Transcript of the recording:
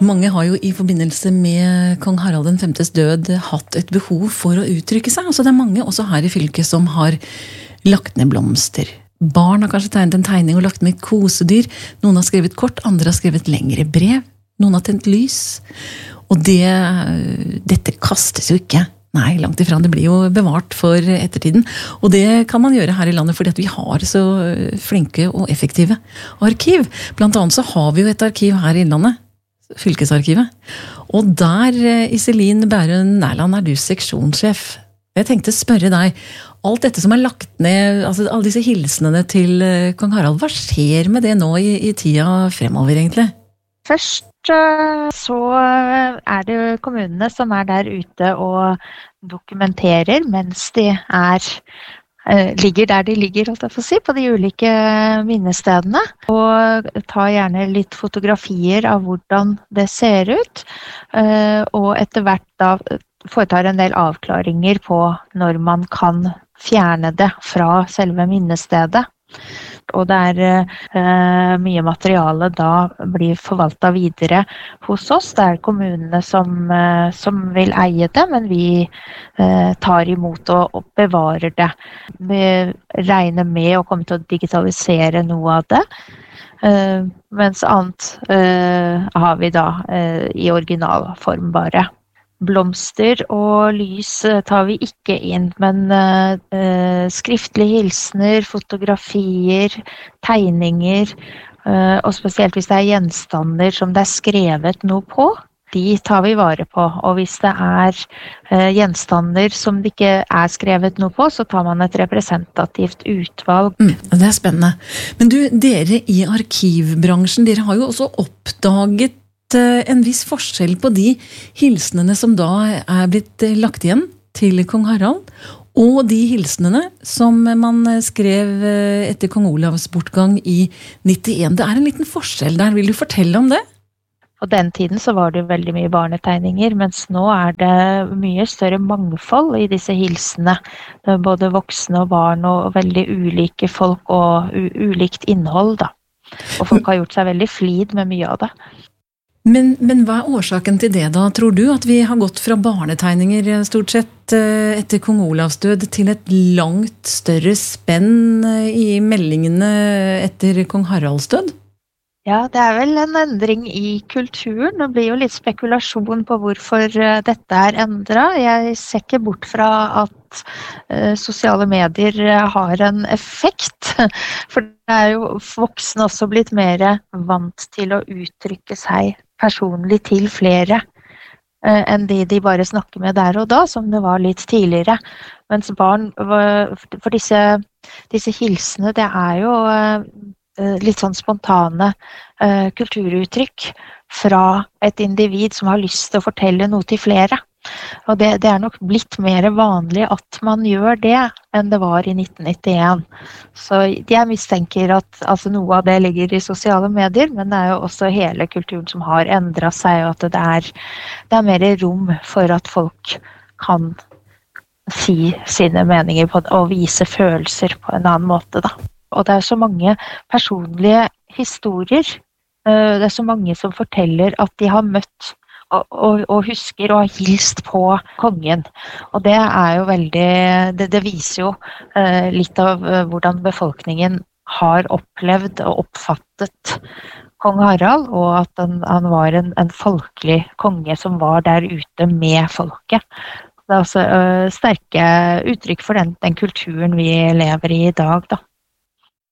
Mange har jo i forbindelse med kong Harald den femtes død hatt et behov for å uttrykke seg. Altså det er mange også her i fylket som har lagt ned blomster. Barn har kanskje tegnet en tegning og lagt med et kosedyr. Noen har skrevet kort, andre har skrevet lengre brev. Noen har tent lys. Og dette kastes jo ikke. Nei, langt ifra. Det blir jo bevart for ettertiden. Og det kan man gjøre her i landet fordi at vi har så flinke og effektive arkiv. Blant annet så har vi jo et arkiv her i landet, Fylkesarkivet. Og der, Iselin Bærun Nærland, er du seksjonssjef. Jeg tenkte å spørre deg, alt dette som er lagt ned, altså alle disse hilsenene til kong Harald, hva skjer med det nå i tida fremover egentlig? Først så er det kommunene som er der ute og dokumenterer mens de ligger der de ligger, holdt jeg på å si, på de ulike minnestedene. Og tar gjerne litt fotografier av hvordan det ser ut, og etter hvert da foretar en del avklaringer på når man kan fjerne det fra selve minnestedet. Og det mye materiale da blir forvaltet videre hos oss. Det kommunene som vil eie det, men vi tar imot og bevarer det. Vi regner med å komme til å digitalisere noe av det, mens annet har vi da i originalform bare. Blomster og lys tar vi ikke inn, men skriftlige hilsener, fotografier, tegninger, og spesielt hvis det gjenstander som det skrevet noe på, de tar vi vare på. Og hvis det gjenstander som det ikke skrevet noe på, så tar man et representativt utvalg. Det er spennende. Men dere i arkivbransjen, dere har jo også oppdaget en viss forskjell på de hilsenene som da blitt lagt igjen til kong Harald, og de hilsenene som man skrev etter kong Olavs bortgang i 91. Det en liten forskjell der. Vil du fortelle om det? På den tiden så var det veldig mye barnetegninger, mens nå det mye større mangfold i disse hilsene. Det både voksne og barn og veldig ulike folk og ulikt innhold da. Og folk har gjort seg veldig flid med mye av det. Men hva årsaken til det da, tror du? At vi har gått fra barnetegninger stort sett etter kong Olavs død til et langt større spenn i meldingene etter kong Haralds død? Ja, det vel en endring i kulturen. Det blir jo litt spekulasjon på hvorfor dette endret. Jeg ser ikke bort fra at sosiale medier har en effekt. For det jo voksne også blitt mer vant til å uttrykke seg personlig til flere enn de bare snakker med der og da, som det var litt tidligere. Mens barn, for disse hilsene, det jo litt sånn spontane kulturuttrykk fra et individ som har lyst til å fortelle noe til flere. Og det nok blitt mer vanlig at man gjør det enn det var i 1991. Så jeg mistenker at altså noe av det ligger i sosiale medier, men det jo også hele kulturen som har endret seg, og at det mer rom for at folk kan si sine meninger på, og vise følelser på en annen måte da. Og det så mange personlige historier. Det så mange som forteller at de har møtt og husker og har hilst på kongen. Og det jo veldig, det viser jo litt av hvordan befolkningen har opplevd og oppfattet kong Harald, og at han var en folkelig konge som var der ute med folket. Det også sterke uttrykk for den kulturen vi lever i dag da.